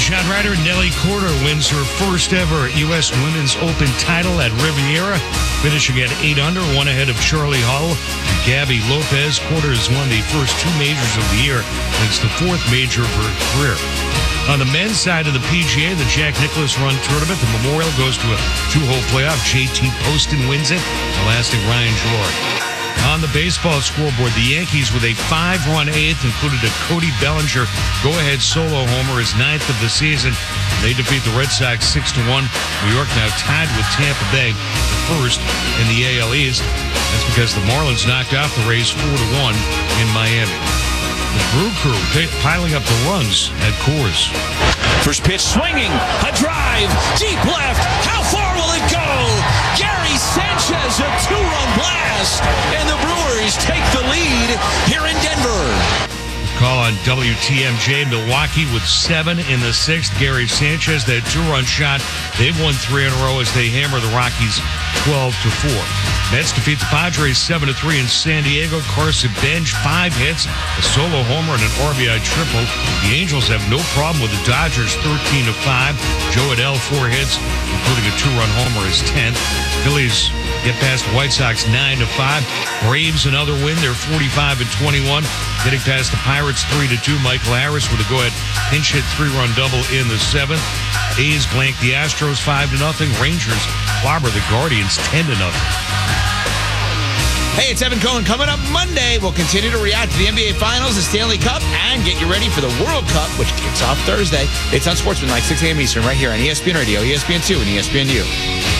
Slingshot rider Nelly Korda wins her first ever U.S. Women's Open title at Riviera, finishing at 8 under, one ahead of Charlie Hull and Gabby Lopez. Korda has won the first two majors of the year, and it's the fourth major of her career. On the men's side of the PGA, the Jack Nicklaus Run Tournament, the Memorial goes to a two-hole playoff. JT Poston wins it, elastic Ryan George. On the baseball scoreboard, the Yankees with a 5-run eighth included a Cody Bellinger go-ahead solo homer, his ninth of the season. They defeat the Red Sox 6-1. New York now tied with Tampa Bay, the first in the AL East. That's because the Marlins knocked off the Rays 4-1 in Miami. The Brew Crew piling up the runs at Coors. First pitch swinging, a drive, deep left. How far will it go? Gary Sanchez, a two-run blast, and the Brewers take the lead here in Denver. Call on WTMJ. Milwaukee with 7 in the 6th. Gary Sanchez, that two-run shot. They've won 3 in a row as they hammer the Rockies 12-4. Mets defeat the Padres 7-3 in San Diego. Carson Bench, 5 hits, a solo homer, and an RBI triple. The Angels have no problem with the Dodgers 13-5. Joe Adell, 4 hits, including a two-run homer, his 10th. Phillies get past the White Sox 9-5. Braves another win. They're 45-21. Getting past the Pirates 3-2. Michael Harris with a go-ahead pinch hit 3-run double in the 7th. A's blank the Astros 5-0. Rangers clobber the Guardians 10-0. Hey, it's Evan Cohen. Coming up Monday, we'll continue to react to the NBA Finals, the Stanley Cup, and get you ready for the World Cup, which kicks off Thursday. It's on Sportsman, like 6 a.m. Eastern, right here on ESPN Radio, ESPN2, and ESPNU.